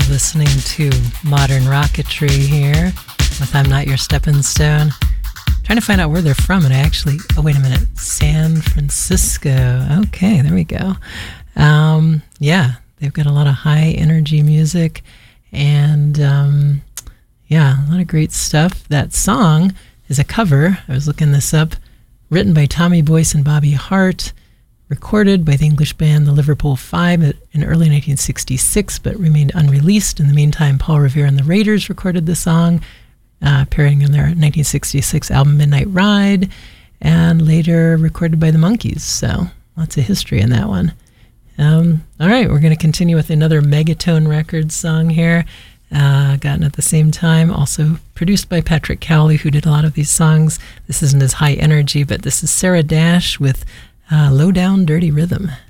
listening to Modern Rocketry here with I'm Not Your Stepping Stone. Trying to find out where they're from, and oh, wait a minute. San Francisco. Okay, there we go. Yeah, they've got a lot of high energy music and, yeah, a lot of great stuff. That song is a cover. I was looking this up. Written by Tommy Boyce and Bobby Hart. Recorded by the English band The Liverpool Five in early 1966, but remained unreleased. In the meantime, Paul Revere and the Raiders recorded the song, appearing in their 1966 album Midnight Ride, and later recorded by the Monkees. So lots of history in that one. All right, we're going to continue with another Megatone Records song here, gotten at the same time, also produced by Patrick Cowley, who did a lot of these songs. This isn't as high energy, but this is Sarah Dash with Low Down Dirty Rhythm.